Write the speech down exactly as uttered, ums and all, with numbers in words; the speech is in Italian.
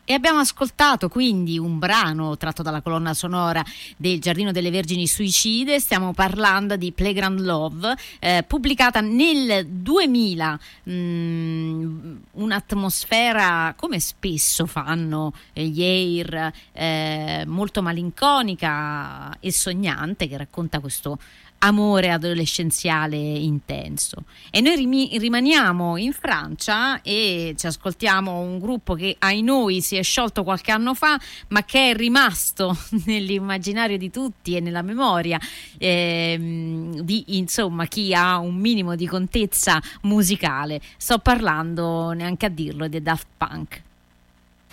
E abbiamo ascoltato quindi un brano tratto dalla colonna sonora del Giardino delle Vergini Suicide. Stiamo parlando di Playground Love, eh, pubblicata nel duemila, mh, un'atmosfera come spesso fanno gli Air, eh, molto malinconica e sognante, che racconta questo amore adolescenziale intenso. E noi rimi- rimaniamo in Francia e ci ascoltiamo un gruppo che ai noi si è sciolto qualche anno fa, ma che è rimasto nell'immaginario di tutti e nella memoria ehm, di insomma chi ha un minimo di contezza musicale. Sto parlando, neanche a dirlo, dei Daft Punk.